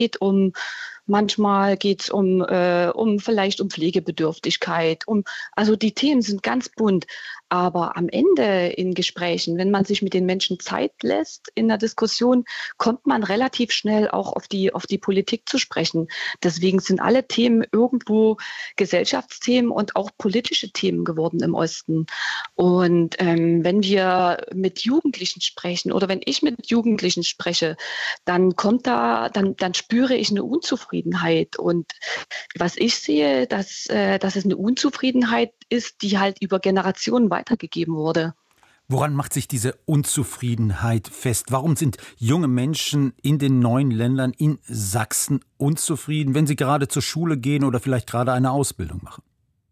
Manchmal geht es vielleicht um Pflegebedürftigkeit, also die Themen sind ganz bunt. Aber am Ende in Gesprächen, wenn man sich mit den Menschen Zeit lässt in der Diskussion, kommt man relativ schnell auch auf die Politik zu sprechen. Deswegen sind alle Themen irgendwo Gesellschaftsthemen und auch politische Themen geworden im Osten. Und wenn wir mit Jugendlichen sprechen oder wenn ich mit Jugendlichen spreche, dann dann spüre ich eine Unzufriedenheit. Und was ich sehe, dass es eine Unzufriedenheit ist, die halt über Generationen weitergegeben wurde. Woran macht sich diese Unzufriedenheit fest? Warum sind junge Menschen in den neuen Ländern in Sachsen unzufrieden, wenn sie gerade zur Schule gehen oder vielleicht gerade eine Ausbildung machen?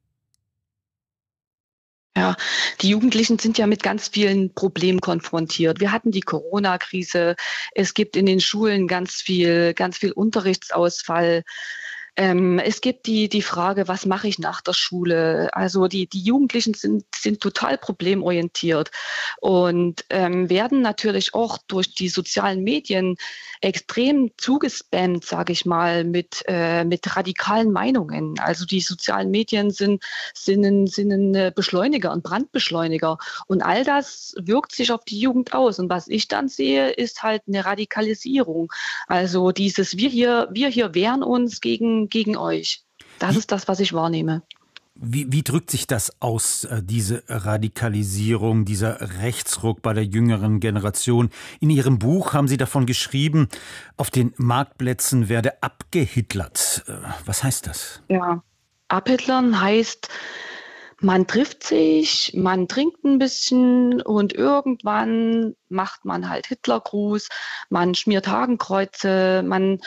Ja, die Jugendlichen sind ja mit ganz vielen Problemen konfrontiert. Wir hatten die Corona-Krise. Es gibt in den Schulen ganz viel Unterrichtsausfall. Es gibt die Frage, was mache ich nach der Schule? Also die Jugendlichen sind total problemorientiert und werden natürlich auch durch die sozialen Medien extrem zugespammt, sage ich mal, mit radikalen Meinungen. Also die sozialen Medien sind ein Beschleuniger, ein Brandbeschleuniger. Und all das wirkt sich auf die Jugend aus. Und was ich dann sehe, ist halt eine Radikalisierung. Also dieses wir hier wehren uns gegen euch. Das ist das, was ich wahrnehme. Wie drückt sich das aus, diese Radikalisierung, dieser Rechtsruck bei der jüngeren Generation? In Ihrem Buch haben Sie davon geschrieben, auf den Marktplätzen werde abgehitlert. Was heißt das? Ja, abhitlern heißt, man trifft sich, man trinkt ein bisschen und irgendwann macht man halt Hitlergruß, man schmiert Hakenkreuze, man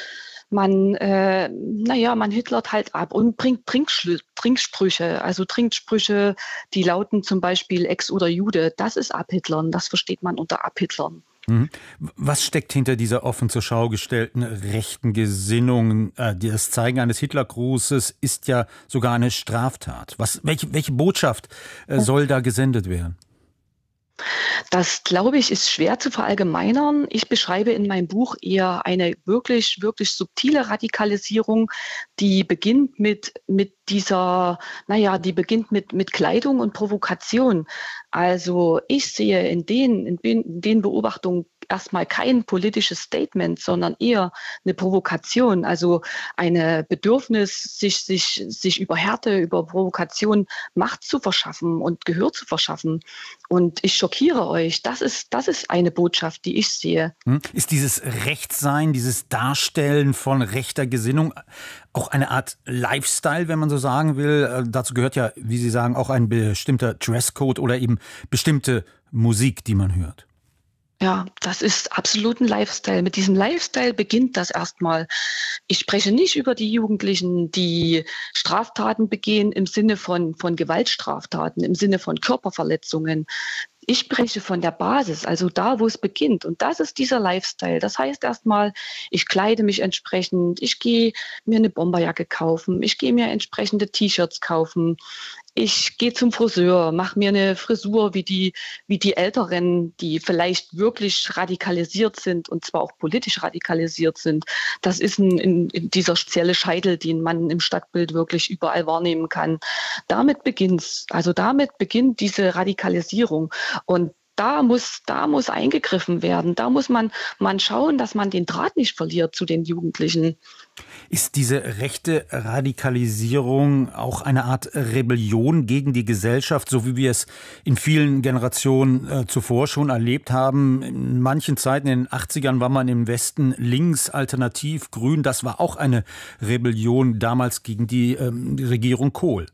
hitlert halt ab und bringt Trinksprüche, also Trinksprüche, die lauten zum Beispiel Ex oder Jude. Das ist Abhitlern, das versteht man unter Abhitlern. Was steckt hinter dieser offen zur Schau gestellten rechten Gesinnung? Das Zeigen eines Hitlergrußes ist ja sogar eine Straftat. Welche Botschaft soll da gesendet werden? Das, glaube ich, ist schwer zu verallgemeinern. Ich beschreibe in meinem Buch eher eine wirklich, wirklich subtile Radikalisierung, die beginnt mit Kleidung und Provokation. Also ich sehe in den Beobachtungen erstmal kein politisches Statement, sondern eher eine Provokation, also ein Bedürfnis, sich über Härte, über Provokation Macht zu verschaffen und Gehör zu verschaffen. Und ich schockiere euch. Das ist eine Botschaft, die ich sehe. Ist dieses Rechtsein, dieses Darstellen von rechter Gesinnung auch eine Art Lifestyle, wenn man so sagen will? Dazu gehört ja, wie Sie sagen, auch ein bestimmter Dresscode oder eben bestimmte Musik, die man hört. Ja, das ist absolut ein Lifestyle. Mit diesem Lifestyle beginnt das erstmal. Ich spreche nicht über die Jugendlichen, die Straftaten begehen im Sinne von Gewaltstraftaten, im Sinne von Körperverletzungen. Ich spreche von der Basis, also da, wo es beginnt. Und das ist dieser Lifestyle. Das heißt erstmal, ich kleide mich entsprechend, ich gehe mir eine Bomberjacke kaufen, ich gehe mir entsprechende T-Shirts kaufen. Ich gehe zum Friseur, mache mir eine Frisur wie die Älteren, die vielleicht wirklich radikalisiert sind und zwar auch politisch radikalisiert sind. Das ist dieser spezielle Scheitel, den man im Stadtbild wirklich überall wahrnehmen kann. Damit beginnt's. Also damit beginnt diese Radikalisierung. Und da muss eingegriffen werden. Da muss man schauen, dass man den Draht nicht verliert zu den Jugendlichen. Ist diese rechte Radikalisierung auch eine Art Rebellion gegen die Gesellschaft, so wie wir es in vielen Generationen zuvor schon erlebt haben? In manchen Zeiten, in den 80ern, war man im Westen links, alternativ, grün. Das war auch eine Rebellion damals gegen die Regierung Kohl.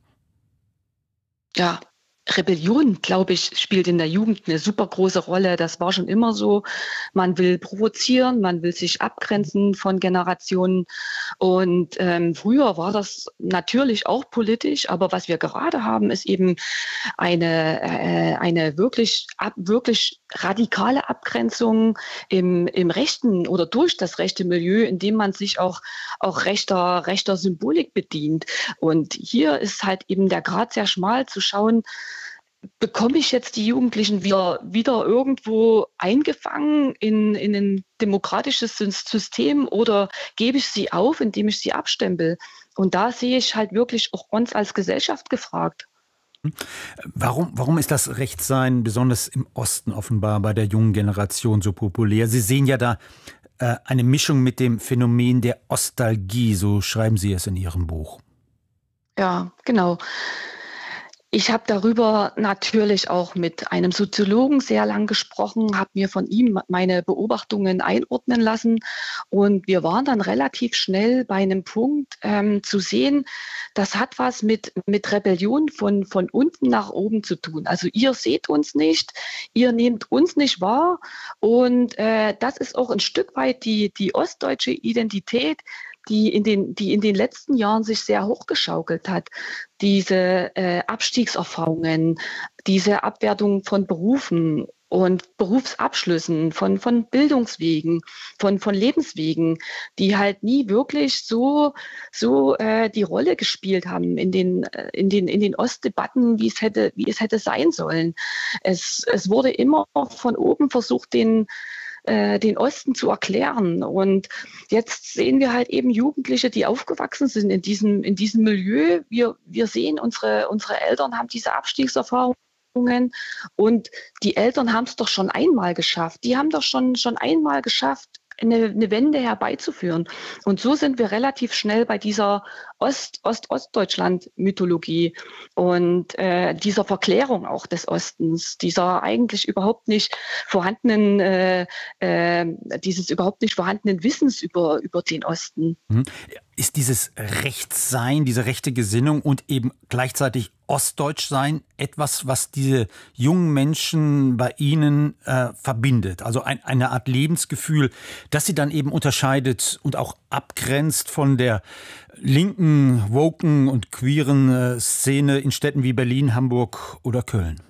Ja. Rebellion, glaube ich, spielt in der Jugend eine super große Rolle. Das war schon immer so. Man will provozieren, man will sich abgrenzen von Generationen. Und früher war das natürlich auch politisch, aber was wir gerade haben, ist eben eine wirklich radikale Abgrenzung im rechten oder durch das rechte Milieu, in dem man sich auch rechter Symbolik bedient. Und hier ist halt eben der Grat sehr schmal zu schauen, bekomme ich jetzt die Jugendlichen wieder irgendwo eingefangen in ein demokratisches System oder gebe ich sie auf, indem ich sie abstempel? Und da sehe ich halt wirklich auch uns als Gesellschaft gefragt. Warum ist das Rechtsein besonders im Osten offenbar bei der jungen Generation so populär? Sie sehen ja da eine Mischung mit dem Phänomen der Ostalgie, so schreiben Sie es in Ihrem Buch. Ja, genau. Ich habe darüber natürlich auch mit einem Soziologen sehr lang gesprochen, habe mir von ihm meine Beobachtungen einordnen lassen und wir waren dann relativ schnell bei einem Punkt zu sehen, das hat was mit Rebellion von unten nach oben zu tun. Also ihr seht uns nicht, ihr nehmt uns nicht wahr und das ist auch ein Stück weit die ostdeutsche Identität, die in den letzten Jahren sich sehr hochgeschaukelt hat. Diese Abstiegserfahrungen, diese Abwertung von Berufen und Berufsabschlüssen, von Bildungswegen, von Lebenswegen, die halt nie wirklich so die Rolle gespielt haben in den Ostdebatten, wie es hätte sein sollen. Es wurde immer von oben versucht, den Osten zu erklären. Und jetzt sehen wir halt eben Jugendliche, die aufgewachsen sind in diesem Milieu. Wir sehen, unsere Eltern haben diese Abstiegserfahrungen und die Eltern haben es doch schon einmal geschafft. Die haben doch schon einmal geschafft, eine Wende herbeizuführen. Und so sind wir relativ schnell bei dieser Ostdeutschland-Mythologie und dieser Verklärung auch des Ostens, dieser eigentlich überhaupt nicht vorhandenen, dieses überhaupt nicht vorhandenen Wissens über den Osten. Ist dieses Rechtssein, diese rechte Gesinnung und eben gleichzeitig Ostdeutschsein etwas, was diese jungen Menschen bei Ihnen verbindet? Also eine Art Lebensgefühl, das sie dann eben unterscheidet und auch abgrenzt von der linken, woken und queeren Szene in Städten wie Berlin, Hamburg oder Köln?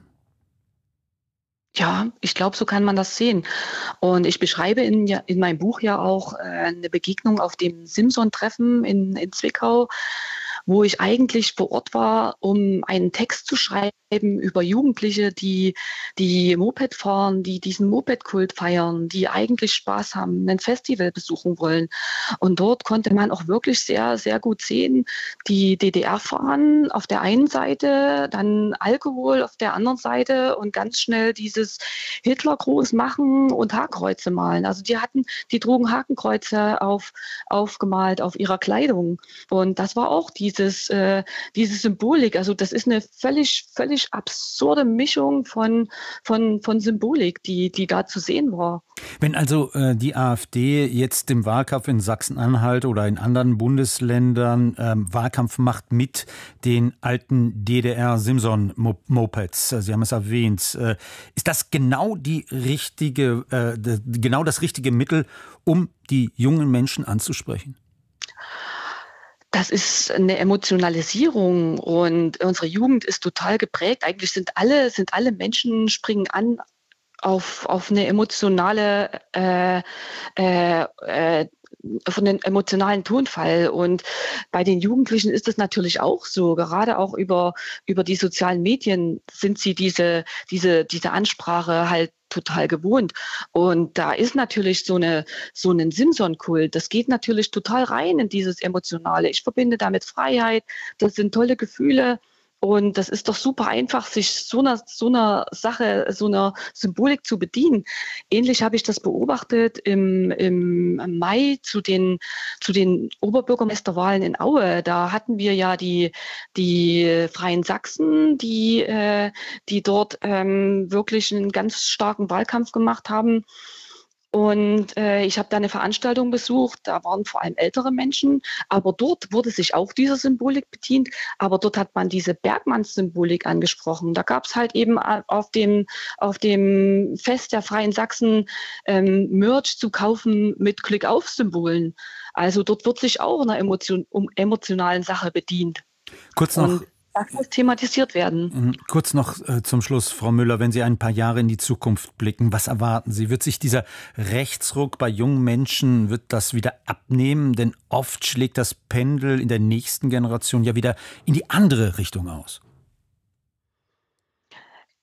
Ja, ich glaube, so kann man das sehen. Und ich beschreibe in meinem Buch ja auch eine Begegnung auf dem Simson-Treffen in Zwickau, wo ich eigentlich vor Ort war, um einen Text zu schreiben über Jugendliche, die Moped fahren, die diesen Moped-Kult feiern, die eigentlich Spaß haben, ein Festival besuchen wollen. Und dort konnte man auch wirklich sehr, sehr gut sehen, die DDR fahren auf der einen Seite, dann Alkohol auf der anderen Seite und ganz schnell dieses Hitler-Gruß machen und Hakenkreuze malen. Also die trugen Hakenkreuze aufgemalt auf ihrer Kleidung. Und das war auch diese Symbolik. Also das ist eine völlig absurde Mischung von Symbolik, die da zu sehen war. Wenn also die AfD jetzt im Wahlkampf in Sachsen-Anhalt oder in anderen Bundesländern Wahlkampf macht mit den alten DDR-Simson-Mopeds, Sie haben es erwähnt, ist das genau genau das richtige Mittel, um die jungen Menschen anzusprechen? Das ist eine Emotionalisierung und unsere Jugend ist total geprägt. Eigentlich sind alle Menschen springen an auf eine emotionale von den emotionalen Tonfall. Und bei den Jugendlichen ist es natürlich auch so. Gerade auch über die sozialen Medien sind sie diese Ansprache halt total gewohnt. Und da ist natürlich so einen Simson-Kult. Das geht natürlich total rein in dieses Emotionale. Ich verbinde damit Freiheit. Das sind tolle Gefühle. Und das ist doch super einfach, sich so einer Sache, so einer Symbolik zu bedienen. Ähnlich habe ich das beobachtet im Mai zu den Oberbürgermeisterwahlen in Aue. Da hatten wir ja die Freien Sachsen, die dort wirklich einen ganz starken Wahlkampf gemacht haben. Und ich habe da eine Veranstaltung besucht, da waren vor allem ältere Menschen, aber dort wurde sich auch dieser Symbolik bedient, aber dort hat man diese Bergmanns-Symbolik angesprochen. Da gab es halt eben auf dem Fest der Freien Sachsen Merch zu kaufen mit Klick-auf-Symbolen. Also dort wird sich auch einer emotionalen Sache bedient. Kurz noch. Das muss thematisiert werden. Kurz noch zum Schluss, Frau Müller, wenn Sie ein paar Jahre in die Zukunft blicken, was erwarten Sie? Wird sich dieser Rechtsruck bei jungen Menschen, wird das wieder abnehmen? Denn oft schlägt das Pendel in der nächsten Generation ja wieder in die andere Richtung aus.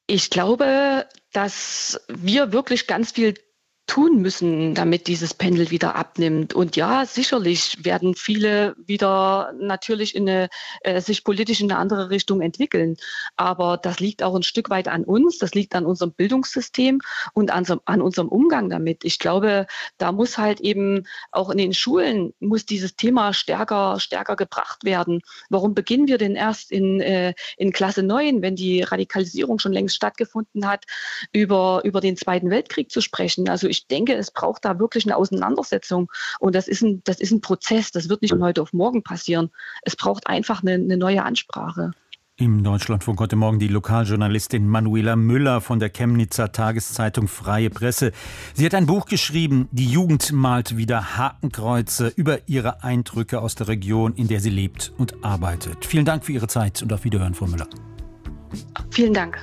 Ich glaube, dass wir wirklich ganz viel tun müssen, damit dieses Pendel wieder abnimmt. Und ja, sicherlich werden viele wieder natürlich sich politisch in eine andere Richtung entwickeln. Aber das liegt auch ein Stück weit an uns. Das liegt an unserem Bildungssystem und an unserem Umgang damit. Ich glaube, da muss halt eben auch in den Schulen muss dieses Thema stärker gebracht werden. Warum beginnen wir denn erst in Klasse 9, wenn die Radikalisierung schon längst stattgefunden hat, über den Zweiten Weltkrieg zu sprechen? Also ich denke, es braucht da wirklich eine Auseinandersetzung. Und das ist ein Prozess. Das wird nicht von heute auf morgen passieren. Es braucht einfach eine neue Ansprache. Im Deutschlandfunk heute Morgen die Lokaljournalistin Manuela Müller von der Chemnitzer Tageszeitung Freie Presse. Sie hat ein Buch geschrieben, Die Jugend malt wieder Hakenkreuze, über ihre Eindrücke aus der Region, in der sie lebt und arbeitet. Vielen Dank für Ihre Zeit und auf Wiederhören, Frau Müller. Vielen Dank.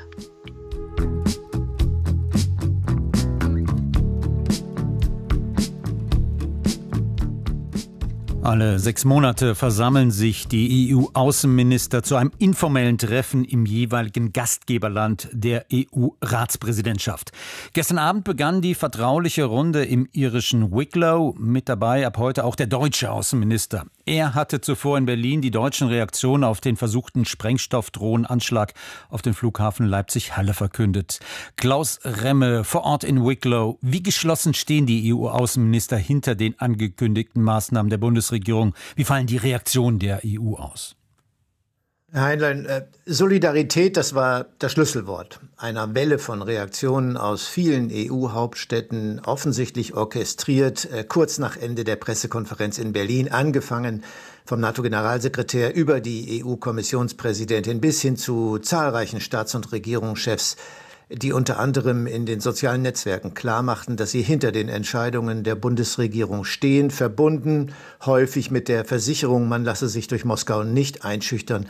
Alle 6 Monate versammeln sich die EU-Außenminister zu einem informellen Treffen im jeweiligen Gastgeberland der EU-Ratspräsidentschaft. Gestern Abend begann die vertrauliche Runde im irischen Wicklow. Mit dabei ab heute auch der deutsche Außenminister. Er hatte zuvor in Berlin die deutschen Reaktionen auf den versuchten Sprengstoffdrohnenanschlag auf den Flughafen Leipzig-Halle verkündet. Klaus Remme vor Ort in Wicklow. Wie geschlossen stehen die EU-Außenminister hinter den angekündigten Maßnahmen der Bundesregierung? Wie fallen die Reaktionen der EU aus? Herr Heinlein, Solidarität, das war das Schlüsselwort einer Welle von Reaktionen aus vielen EU-Hauptstädten, offensichtlich orchestriert, kurz nach Ende der Pressekonferenz in Berlin, angefangen vom NATO-Generalsekretär über die EU-Kommissionspräsidentin bis hin zu zahlreichen Staats- und Regierungschefs, die unter anderem in den sozialen Netzwerken klarmachten, dass sie hinter den Entscheidungen der Bundesregierung stehen, verbunden häufig mit der Versicherung, man lasse sich durch Moskau nicht einschüchtern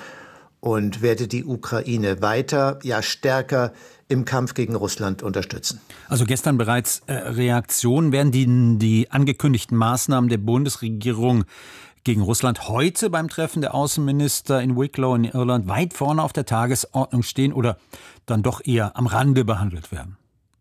und werde die Ukraine weiter, ja stärker im Kampf gegen Russland unterstützen. Also gestern bereits Reaktionen. Werden die angekündigten Maßnahmen der Bundesregierung gegen Russland heute beim Treffen der Außenminister in Wicklow in Irland weit vorne auf der Tagesordnung stehen oder dann doch eher am Rande behandelt werden?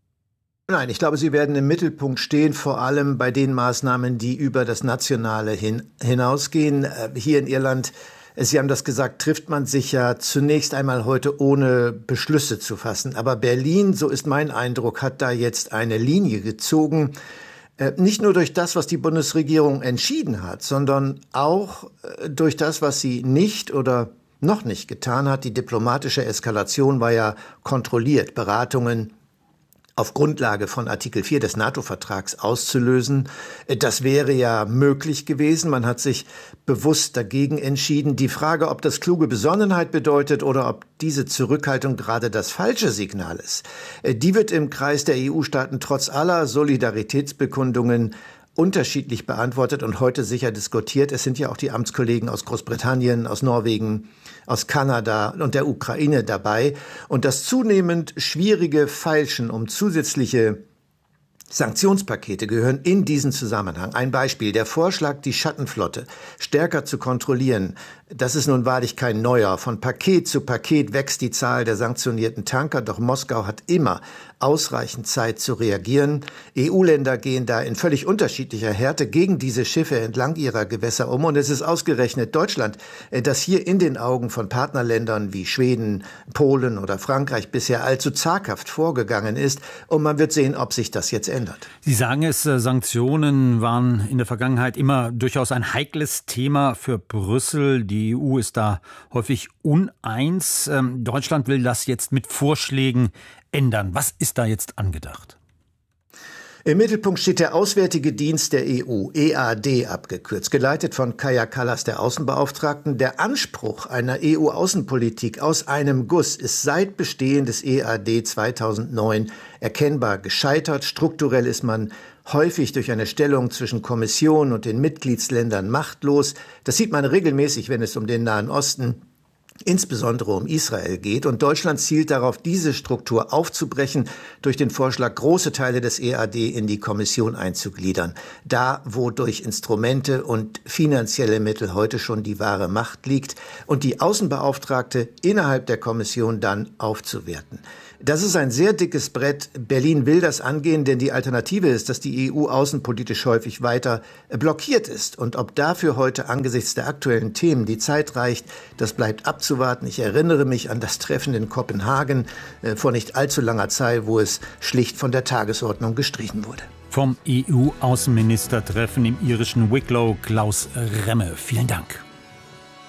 Nein, ich glaube, sie werden im Mittelpunkt stehen, vor allem bei den Maßnahmen, die über das Nationale hinausgehen. Hier in Irland, Sie haben das gesagt, trifft man sich ja zunächst einmal heute ohne Beschlüsse zu fassen. Aber Berlin, so ist mein Eindruck, hat da jetzt eine Linie gezogen, nicht nur durch das, was die Bundesregierung entschieden hat, sondern auch durch das, was sie nicht oder noch nicht getan hat. Die diplomatische Eskalation war ja kontrolliert, Beratungen auf Grundlage von Artikel 4 des NATO-Vertrags auszulösen. Das wäre ja möglich gewesen. Man hat sich bewusst dagegen entschieden. Die Frage, ob das kluge Besonnenheit bedeutet oder ob diese Zurückhaltung gerade das falsche Signal ist, die wird im Kreis der EU-Staaten trotz aller Solidaritätsbekundungen unterschiedlich beantwortet und heute sicher diskutiert. Es sind ja auch die Amtskollegen aus Großbritannien, aus Norwegen, aus Kanada und der Ukraine dabei. Und das zunehmend schwierige Feilschen um zusätzliche Sanktionspakete gehören in diesen Zusammenhang. Ein Beispiel, der Vorschlag, die Schattenflotte stärker zu kontrollieren. Das ist nun wahrlich kein neuer. Von Paket zu Paket wächst die Zahl der sanktionierten Tanker, doch Moskau hat immer ausreichend Zeit zu reagieren. EU-Länder gehen da in völlig unterschiedlicher Härte gegen diese Schiffe entlang ihrer Gewässer um. Und es ist ausgerechnet Deutschland, das hier in den Augen von Partnerländern wie Schweden, Polen oder Frankreich bisher allzu zaghaft vorgegangen ist. Und man wird sehen, ob sich das jetzt ändert. Sie sagen es, Sanktionen waren in der Vergangenheit immer durchaus ein heikles Thema für Brüssel. Die EU ist da häufig uneins. Deutschland will das jetzt mit Vorschlägen ändern. Was ist da jetzt angedacht? Im Mittelpunkt steht der Auswärtige Dienst der EU, EAD abgekürzt, geleitet von Kaja Kallas, der Außenbeauftragten. Der Anspruch einer EU-Außenpolitik aus einem Guss ist seit Bestehen des EAD 2009 erkennbar gescheitert. Strukturell ist man häufig durch eine Stellung zwischen Kommission und den Mitgliedsländern machtlos. Das sieht man regelmäßig, wenn es um den Nahen Osten, insbesondere um Israel geht. Und Deutschland zielt darauf, diese Struktur aufzubrechen, durch den Vorschlag, große Teile des EAD in die Kommission einzugliedern. Da, wo durch Instrumente und finanzielle Mittel heute schon die wahre Macht liegt und die Außenbeauftragte innerhalb der Kommission dann aufzuwerten. Das ist ein sehr dickes Brett. Berlin will das angehen, denn die Alternative ist, dass die EU außenpolitisch häufig weiter blockiert ist. Und ob dafür heute angesichts der aktuellen Themen die Zeit reicht, das bleibt abzuwarten. Ich erinnere mich an das Treffen in Kopenhagen vor nicht allzu langer Zeit, wo es schlicht von der Tagesordnung gestrichen wurde. Vom EU-Außenministertreffen im irischen Wicklow, Klaus Remme. Vielen Dank.